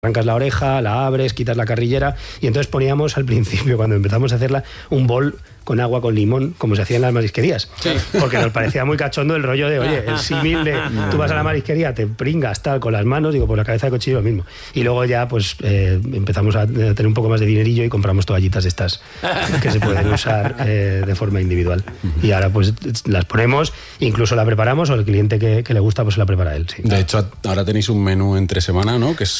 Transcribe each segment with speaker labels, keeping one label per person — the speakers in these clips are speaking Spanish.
Speaker 1: arrancas la oreja, la abres, quitas la carrillera, y entonces poníamos al principio, cuando empezamos a hacerla, un bol con agua con limón, como se hacía en las marisquerías. Sí. Porque nos parecía muy cachondo el rollo de, oye, el símil de tú vas a la marisquería, te pringas tal con las manos, digo, pues la cabeza de cochillo lo mismo. Y luego ya pues empezamos a tener un poco más de dinerillo y compramos toallitas de estas que se pueden usar de forma individual. Y ahora pues las ponemos, incluso la preparamos, o el cliente que le gusta pues se la prepara él. Sí.
Speaker 2: De hecho, ahora tenéis un menú entre semana, ¿no? Que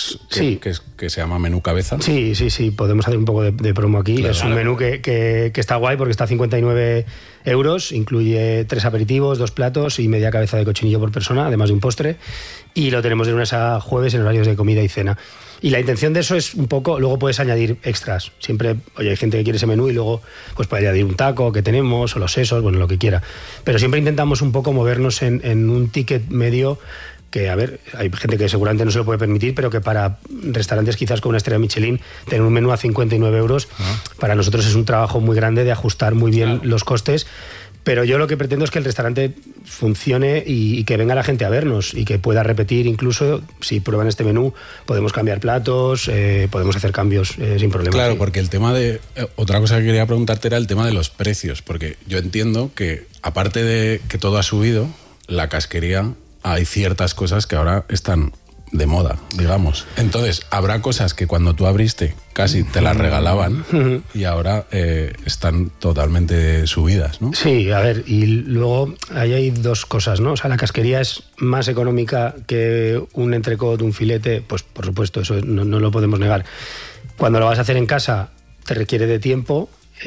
Speaker 2: se llama menú cabeza.
Speaker 1: Sí, podemos hacer un poco de promo aquí. Claro, es un menú que está guay porque está a 59 euros, incluye 3 aperitivos, 2 platos y media cabeza de cochinillo por persona, además de un postre, y lo tenemos de lunes a jueves en horarios de comida y cena. Y la intención de eso es un poco, luego puedes añadir extras. Siempre, oye, hay gente que quiere ese menú y luego pues puede añadir un taco que tenemos, o los sesos, bueno, lo que quiera. Pero siempre intentamos un poco movernos en un ticket medio que, a ver, hay gente que seguramente no se lo puede permitir, pero que para restaurantes quizás con una estrella Michelin, tener un menú a 59 euros, para nosotros es un trabajo muy grande de ajustar muy bien los costes. Pero yo lo que pretendo es que el restaurante funcione y que venga la gente a vernos y que pueda repetir. Incluso si prueban este menú, podemos cambiar platos, podemos hacer cambios sin problema.
Speaker 2: Claro, porque el tema de... Otra cosa que quería preguntarte era el tema de los precios, porque yo entiendo que, aparte de que todo ha subido, la casquería, hay ciertas cosas que ahora están de moda, digamos. Entonces, habrá cosas que cuando tú abriste casi te las regalaban y ahora están totalmente subidas, ¿no?
Speaker 1: Sí, a ver, y luego ahí hay dos cosas, ¿no? O sea, la casquería es más económica que un entrecot, un filete, pues por supuesto, eso no lo podemos negar. Cuando lo vas a hacer en casa te requiere de tiempo,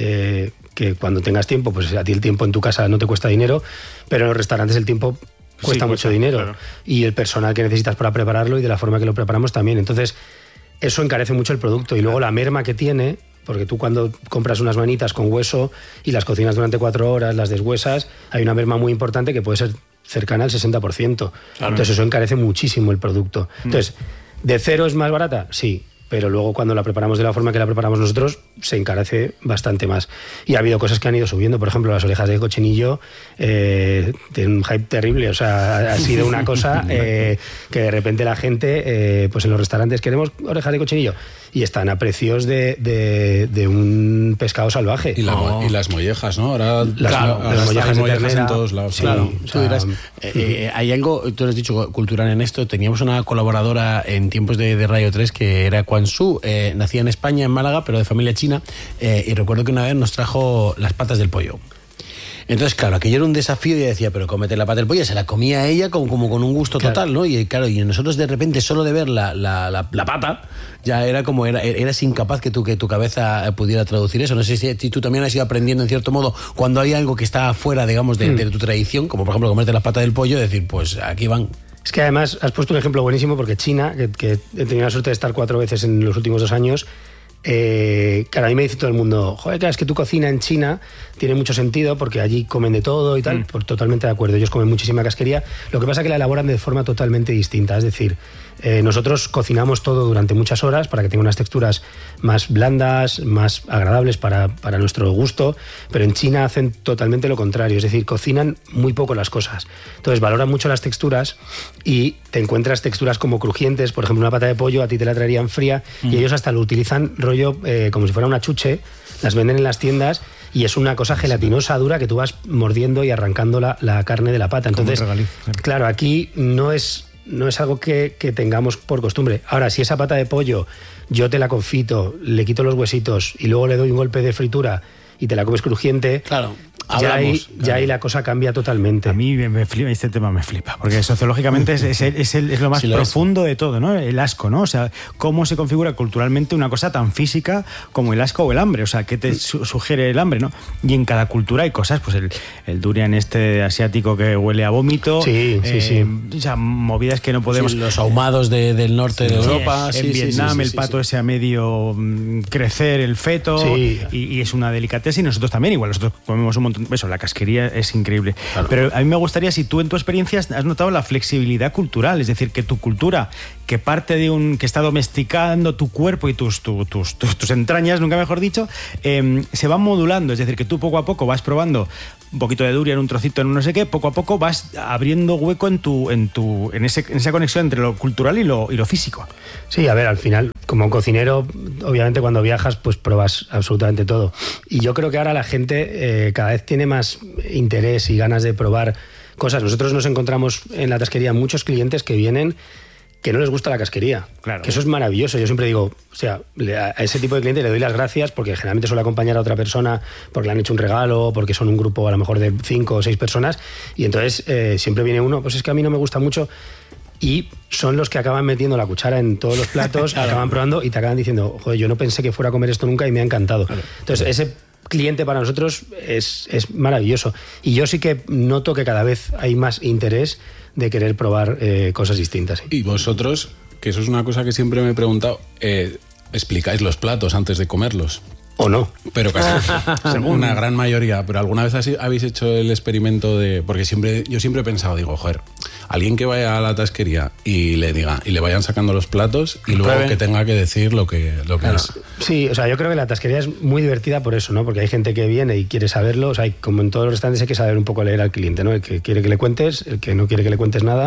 Speaker 1: que cuando tengas tiempo, pues a ti el tiempo en tu casa no te cuesta dinero, pero en los restaurantes el tiempo cuesta mucho dinero, claro. Y el personal que necesitas para prepararlo y de la forma que lo preparamos también. Entonces, eso encarece mucho el producto. Y luego la merma que tiene, porque tú cuando compras unas manitas con hueso y las cocinas durante 4 horas, las deshuesas, hay una merma muy importante que puede ser cercana al 60%. Claro. Entonces, eso encarece muchísimo el producto. Entonces, ¿de cero es más barata? Sí. Pero luego cuando la preparamos de la forma que la preparamos nosotros, se encarece bastante más. Y ha habido cosas que han ido subiendo. Por ejemplo, las orejas de cochinillo tienen un hype terrible. O sea, ha sido una cosa que de repente la gente, pues en los restaurantes, queremos orejas de cochinillo. Y están a precios de un pescado salvaje.
Speaker 2: Y las mollejas, ¿no? Ahora
Speaker 1: las mollejas de ternera
Speaker 2: en todos lados.
Speaker 3: Sí, claro.
Speaker 1: O sea, tú dirás,
Speaker 3: hay algo, tú lo has dicho, cultural en esto. Teníamos una colaboradora en tiempos de Radio 3 que era Quan Su, nacida en España, en Málaga, pero de familia china, y recuerdo que una vez nos trajo las patas del pollo. Entonces, claro, aquello era un desafío y ella decía, pero cómete la pata del pollo, se la comía ella como con un gusto total, ¿no? Y claro, y nosotros de repente, solo de ver la pata, ya era como, eras incapaz que tu cabeza pudiera traducir eso. No sé si tú también has ido aprendiendo, en cierto modo, cuando hay algo que está fuera, digamos, de tu tradición, como por ejemplo comerte la pata del pollo, decir, pues aquí van.
Speaker 1: Es que además has puesto un ejemplo buenísimo, porque China, que he tenido la suerte de estar 4 veces en los últimos 2 años, claro, a mí me dice todo el mundo, joder, claro, es que tu cocina en China tiene mucho sentido porque allí comen de todo y tal. Pues totalmente de acuerdo, ellos comen muchísima casquería. Lo que pasa es que la elaboran de forma totalmente distinta, es decir, nosotros cocinamos todo durante muchas horas para que tenga unas texturas más blandas, más agradables para nuestro gusto, pero en China hacen totalmente lo contrario, es decir, cocinan muy poco las cosas. Entonces valoran mucho las texturas y te encuentras texturas como crujientes. Por ejemplo, una pata de pollo a ti te la traerían fría y ellos hasta lo utilizan rollo como si fuera una chuche, las venden en las tiendas y es una cosa gelatinosa, dura, que tú vas mordiendo y arrancando la carne de la pata. Entonces, claro, aquí no es algo que tengamos por costumbre. Ahora, si esa pata de pollo yo te la confito, le quito los huesitos y luego le doy un golpe de fritura y te la comes crujiente,
Speaker 3: claro,
Speaker 1: ya ahí la cosa cambia totalmente.
Speaker 4: A mí me flipa, este tema me flipa, porque sociológicamente es lo más profundo de todo, ¿no? El asco, ¿no? O sea, cómo se configura culturalmente una cosa tan física como el asco o el hambre. O sea, ¿qué te sugiere el hambre, no? Y en cada cultura hay cosas, pues el durian asiático que huele a vómito.
Speaker 1: Sí.
Speaker 4: O sea, movidas que no podemos...
Speaker 3: Sí, los ahumados del norte de Europa.
Speaker 4: En Vietnam, el pato ese a medio crecer, el feto, y es una delicateza, y nosotros también, igual, nosotros comemos un montón. Eso, la casquería es increíble. Claro. Pero a mí me gustaría, si tú en tu experiencia has notado la flexibilidad cultural, es decir, que tu cultura, que parte de que está domesticando tu cuerpo y tus entrañas, nunca mejor dicho, se van modulando, es decir, que tú poco a poco vas probando un poquito de durian, un trocito en un no sé qué, poco a poco vas abriendo hueco en esa conexión entre lo cultural y lo físico.
Speaker 1: Sí, a ver, al final, como cocinero, obviamente cuando viajas, pues pruebas absolutamente todo. Y yo creo que ahora la gente cada vez tiene más interés y ganas de probar cosas. Nosotros nos encontramos en la tasquería muchos clientes que vienen que no les gusta la casquería.
Speaker 4: Claro.
Speaker 1: Que eso es maravilloso. Yo siempre digo, o sea, a ese tipo de cliente le doy las gracias porque generalmente suele acompañar a otra persona porque le han hecho un regalo, porque son un grupo a lo mejor de 5 o 6 personas y entonces siempre viene uno, pues es que a mí no me gusta mucho y son los que acaban metiendo la cuchara en todos los platos, claro. Acaban probando y te acaban diciendo, joder, yo no pensé que fuera a comer esto nunca y me ha encantado. Claro. Entonces ese cliente para nosotros es maravilloso y yo sí que noto que cada vez hay más interés de querer probar cosas distintas. ¿Sí?
Speaker 2: Y vosotros, que eso es una cosa que siempre me he preguntado, ¿explicáis los platos antes de comerlos?
Speaker 1: ¿O no?
Speaker 2: Pero casi una gran mayoría. Pero ¿alguna vez habéis hecho el experimento de...? Porque yo siempre he pensado, digo, joder, alguien que vaya a la tasquería y le vayan sacando los platos y luego que tenga que decir lo que claro. Es.
Speaker 1: Sí, o sea, yo creo que la tasquería es muy divertida por eso, ¿no? Porque hay gente que viene y quiere saberlo. O sea, como en todos los restaurantes hay que saber un poco leer al cliente, ¿no? El que quiere que le cuentes, el que no quiere que le cuentes nada.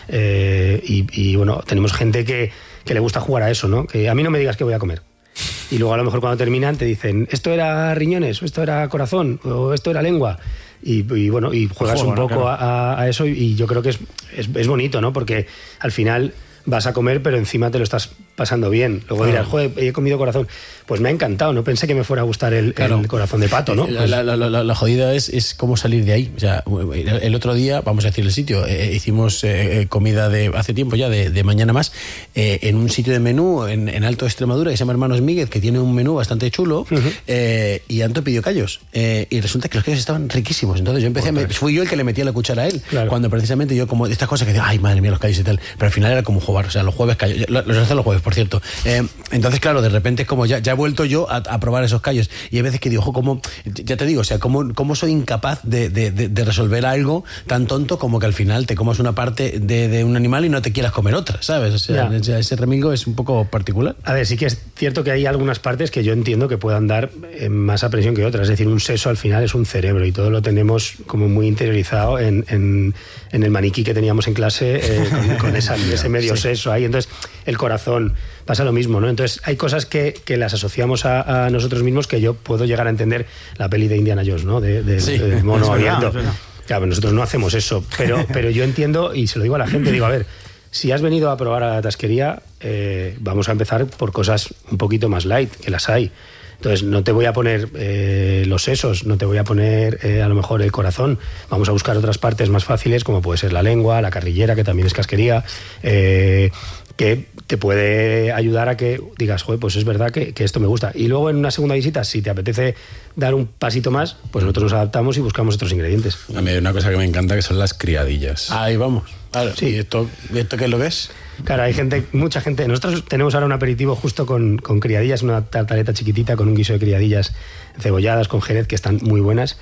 Speaker 1: Y bueno, tenemos gente que le gusta jugar a eso, ¿no? Que a mí no me digas qué voy a comer. Y luego a lo mejor cuando terminan te dicen esto era riñones, o esto era corazón, o esto era lengua y bueno, y juegas un poco claro. a eso y yo creo que es bonito, ¿no? Porque al final vas a comer pero encima te lo estás pasando bien. Luego dirás, joder, he comido corazón. Pues me ha encantado, no pensé que me fuera a gustar el corazón de pato, ¿no? Pues...
Speaker 3: La jodida es cómo salir de ahí. O sea, el otro día, vamos a decir el sitio, hicimos comida de hace tiempo ya, de mañana más, en un sitio de menú en Alto de Extremadura que se llama Hermanos Míguez, que tiene un menú bastante chulo, y Anto pidió callos. Y resulta que los callos estaban riquísimos. Entonces yo empecé, fui yo el que le metía la cuchara a él, claro. Cuando precisamente yo como de estas cosas que digo, ay, madre mía, los callos y tal, pero al final era como jugar, o sea, los jueves callos, los hacen los jueves, por cierto. Entonces, claro, de repente es como ya he vuelto yo a probar esos callos y hay veces que digo, ojo, como ya te digo, o sea, cómo soy incapaz de resolver algo tan tonto como que al final te comas una parte de un animal y no te quieras comer otra, ¿sabes? O sea, ese remilgo es un poco particular.
Speaker 1: A ver, sí que es cierto que hay algunas partes que yo entiendo que puedan dar más a presión que otras, es decir, un seso al final es un cerebro y todo lo tenemos como muy interiorizado en el maniquí que teníamos en clase con ese medio seso ahí, entonces el corazón pasa lo mismo, ¿no? Entonces hay cosas que las asociamos a nosotros mismos que yo puedo llegar a entender la peli de Indiana Jones, ¿no? De mono abierto. Claro, nosotros no hacemos eso, pero yo entiendo y se lo digo a la gente, digo, a ver, si has venido a probar a la tasquería, vamos a empezar por cosas un poquito más light, que las hay. Entonces no te voy a poner los sesos, no te voy a poner a lo mejor el corazón, vamos a buscar otras partes más fáciles como puede ser la lengua, la carrillera, que también es casquería, que te puede ayudar a que digas, joder, pues es verdad que esto me gusta. Y luego en una segunda visita, si te apetece dar un pasito más, pues nosotros nos adaptamos y buscamos otros ingredientes.
Speaker 2: A mí hay una cosa que me encanta que son las criadillas.
Speaker 3: Ahí vamos. Claro.
Speaker 1: Sí.
Speaker 3: ¿Y esto qué lo ves?
Speaker 1: Claro, hay mucha gente. Nosotros tenemos ahora un aperitivo justo con criadillas, una tartaleta chiquitita con un guiso de criadillas cebolladas con jerez que están muy buenas.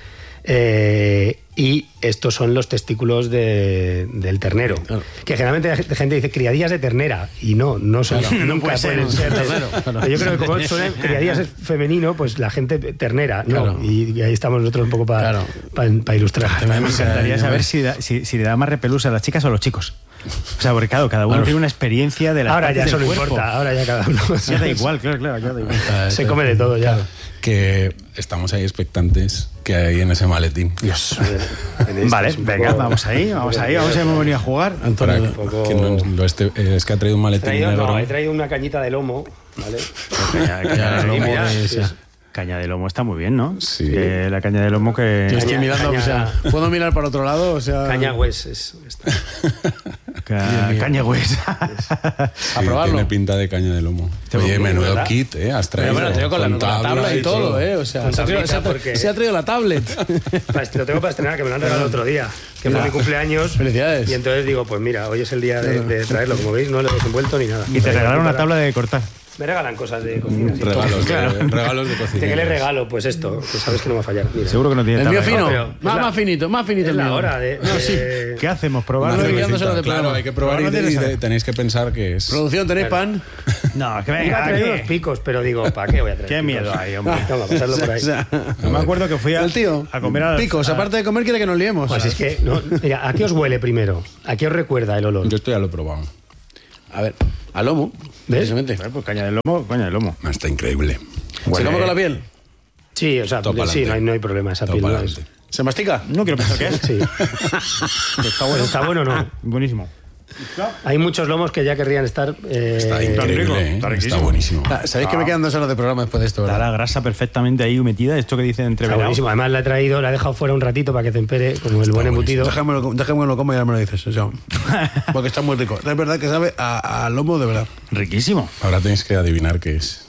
Speaker 1: Y estos son los testículos del ternero, claro. Que generalmente la gente dice criadillas de ternera y no son, claro. Nunca pueden ser ternero. Claro. Yo creo que como suena criadillas es femenino, pues la gente ternera, ¿no? Claro. Y ahí estamos nosotros un poco para ilustrar.
Speaker 4: Me encantaría saber si le da más repelús a las chicas o a los chicos. O sea, porque claro, cada uno tiene una experiencia de la
Speaker 1: ahora ya eso no importa, ahora ya cada uno.
Speaker 4: Ya da igual, claro, ya da igual.
Speaker 1: Se come de todo ya. Claro.
Speaker 2: Que estamos ahí expectantes que hay en ese maletín.
Speaker 4: Dios. Vale, venga, vamos ahí, hemos venido a jugar.
Speaker 2: Antonio, es que ha traído un maletín negro.
Speaker 1: He traído una cañita de lomo, ¿vale?
Speaker 4: Caña de lomo está muy bien, ¿no?
Speaker 2: Sí.
Speaker 4: La caña de lomo que...
Speaker 3: Yo estoy mirando, o sea, ¿puedo mirar para otro lado? O sea...
Speaker 1: Caña hues es
Speaker 4: caña hues.
Speaker 2: A probarlo. Tiene pinta de caña de lomo. Oye, menudo kit, has traído.
Speaker 3: Bueno, tengo con la tabla y todo, o sea, se ha traído la tablet.
Speaker 1: Lo tengo para estrenar, que me lo han regalado el otro día, que fue mi cumpleaños.
Speaker 3: Felicidades.
Speaker 1: Y entonces digo, pues mira, hoy es el día de traerlo, como veis, no lo he desenvuelto ni nada.
Speaker 4: Y te regalaron una tabla de cortar.
Speaker 1: Me regalan cosas de cocina. Sí,
Speaker 2: Regalos de cocina.
Speaker 1: ¿De qué le regalo? Pues esto, que sabes que no va a fallar. Mira.
Speaker 4: Seguro que no tiene
Speaker 3: El mío
Speaker 4: tamaño.
Speaker 3: fino, más finito
Speaker 1: Es
Speaker 3: el
Speaker 1: la
Speaker 3: mío.
Speaker 1: hora de...
Speaker 4: ¿Qué hacemos? ¿Probarlo?
Speaker 3: Una
Speaker 4: y-
Speaker 3: cervecita.
Speaker 2: Claro, hay que probar y tenéis que pensar que es...
Speaker 3: Producción, ¿tenéis pan?
Speaker 4: No, es que
Speaker 1: Iba a
Speaker 4: venga,
Speaker 1: traer unos
Speaker 4: ¿qué?
Speaker 1: picos, pero digo, ¿para qué voy a traer
Speaker 4: Qué
Speaker 1: picos?
Speaker 4: miedo hay, hombre.
Speaker 1: Toma, pasarlo por ahí.
Speaker 3: O sea,
Speaker 4: Yo me acuerdo que fui
Speaker 3: el tío,
Speaker 4: a comer a...
Speaker 3: picos, aparte de comer quiere que nos liemos.
Speaker 1: Pues es que, no, mira, ¿a qué os huele primero? ¿A qué os recuerda el olor?
Speaker 2: Yo esto ya lo he probado.
Speaker 3: A ver, a lomo,
Speaker 1: ¿Ves?
Speaker 3: precisamente.
Speaker 4: Pues caña de lomo.
Speaker 2: Está increíble.
Speaker 3: ¿Se come con la piel?
Speaker 1: Sí, o sea,
Speaker 2: Todo
Speaker 1: sí,
Speaker 2: pa'lante.
Speaker 1: no hay problema, esa
Speaker 2: Todo
Speaker 1: piel no es...
Speaker 2: pa'lante.
Speaker 3: ¿Se mastica?
Speaker 4: No quiero pensar qué es.
Speaker 1: Sí. Está bueno o no.
Speaker 4: Buenísimo.
Speaker 1: Hay muchos lomos que ya querrían estar...
Speaker 2: Está
Speaker 4: rico,
Speaker 2: increíble,
Speaker 4: está
Speaker 2: Está
Speaker 4: riquísimo.
Speaker 2: buenísimo.
Speaker 3: ¿Sabéis que me quedan 2 horas de programa después de esto,
Speaker 4: Está
Speaker 3: verdad?
Speaker 4: la grasa perfectamente ahí metida. Esto que dicen
Speaker 1: Está
Speaker 4: entreverado.
Speaker 1: buenísimo. Además la he traído, la he dejado fuera un ratito para que tempere, como el buen embutido.
Speaker 3: Déjame lo como y ya me lo dices. O sea, porque está muy rico. Es verdad que sabe a lomo de verdad.
Speaker 4: Riquísimo.
Speaker 2: Ahora tenéis que adivinar qué es.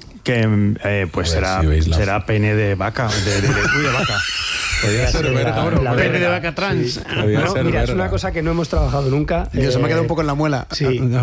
Speaker 4: Que pues
Speaker 2: A ver
Speaker 4: será,
Speaker 2: si veis la-
Speaker 4: será pene de vaca. Uy, de vaca.
Speaker 2: Podría ser verga.
Speaker 3: Pene de vaca trans.
Speaker 2: Podría
Speaker 1: No,
Speaker 2: ser
Speaker 1: mira, es
Speaker 2: verga.
Speaker 1: una cosa que no hemos trabajado nunca.
Speaker 3: Dios, se me ha quedado un poco en la muela.
Speaker 1: Sí,
Speaker 3: Ah,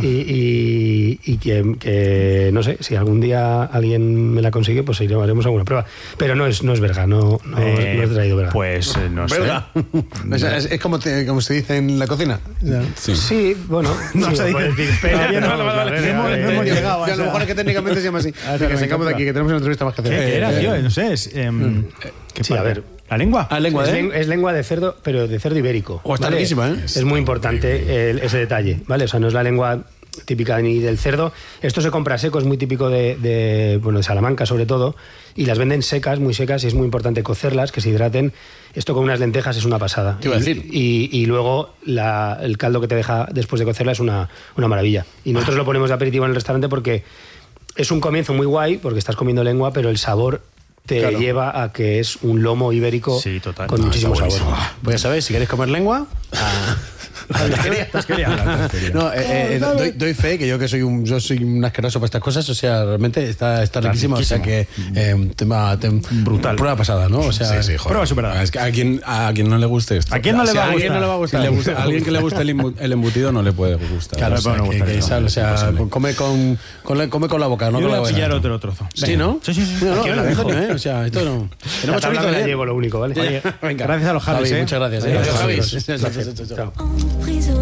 Speaker 1: y que no sé, si algún día alguien me la consigue, pues haremos alguna prueba. Pero no es verga, no he traído verga.
Speaker 4: Pues no sé.
Speaker 3: ¿Verdad? O sea, es como se dice en la cocina.
Speaker 2: Sí.
Speaker 1: Sí, bueno.
Speaker 4: No
Speaker 1: sí,
Speaker 4: se dice.
Speaker 1: puedes decir pene,
Speaker 4: Todavía no,
Speaker 1: pero vamos,
Speaker 4: no
Speaker 1: a ver,
Speaker 4: hemos-
Speaker 1: a ver,
Speaker 4: no hemos
Speaker 1: yo-
Speaker 4: llegado.
Speaker 3: Ya, a lo mejor es que técnicamente se llama así. Que sacamos de aquí, que tenemos una entrevista más que hacer.
Speaker 4: ¿Qué era, tío? No sé. Es, ¿qué
Speaker 1: Sí, a
Speaker 4: parte?
Speaker 1: ver.
Speaker 4: ¿La lengua?
Speaker 3: Ah, lengua,
Speaker 1: Es lengua de cerdo, pero de cerdo ibérico.
Speaker 3: Está riquísima, ¿eh?
Speaker 1: Es muy importante ese detalle, ¿vale? O sea, no es la lengua típica ni del cerdo. Esto se compra seco, es muy típico de Salamanca sobre todo, y las venden secas, muy secas, y es muy importante cocerlas, que se hidraten. Esto con unas lentejas es una pasada.
Speaker 3: Te iba a decir.
Speaker 1: Y luego el caldo que te deja después de cocerla es una maravilla. Y nosotros lo ponemos de aperitivo en el restaurante porque es un comienzo muy guay, porque estás comiendo lengua, pero el sabor te lleva a que es un lomo ibérico
Speaker 4: Sí, total.
Speaker 1: con muchísimo sabor.
Speaker 3: Pues ya sabéis, si queréis comer lengua, no, doy fe que yo soy un asqueroso para estas cosas, o sea, realmente está riquísimo, o sea que
Speaker 4: Brutal.
Speaker 3: prueba pasada, ¿no? O sea,
Speaker 2: Sí, sí, joder.
Speaker 4: Prueba superada.
Speaker 2: Es que a quien no le guste esto.
Speaker 4: ¿A quién no le va a
Speaker 3: a alguien
Speaker 4: gustar?
Speaker 3: no le va a gustar.
Speaker 2: A alguien que le guste el embutido no le puede gustar.
Speaker 3: Claro,
Speaker 2: O sea,
Speaker 3: bueno,
Speaker 2: que
Speaker 3: o sea,
Speaker 2: imposible.
Speaker 3: come con la boca, no
Speaker 4: Yo
Speaker 3: con la
Speaker 4: voy a
Speaker 3: boca.
Speaker 4: pillar otro trozo.
Speaker 3: Sí, ¿no?
Speaker 4: Sí, sí, sí.
Speaker 3: No,
Speaker 4: Aquí os la dejo.
Speaker 3: Antonio, o sea, esto no.
Speaker 1: La
Speaker 3: Tenemos
Speaker 1: tabla
Speaker 3: chorizo
Speaker 1: me la
Speaker 3: ayer.
Speaker 1: llevo, lo único, ¿vale?
Speaker 3: Venga.
Speaker 4: Gracias a los Javis,
Speaker 3: Javi,
Speaker 4: ¿eh?
Speaker 3: muchas gracias.
Speaker 1: Adiós,
Speaker 3: Adiós,
Speaker 1: Javi.
Speaker 3: Javi.
Speaker 1: Chao.
Speaker 5: Emprisonné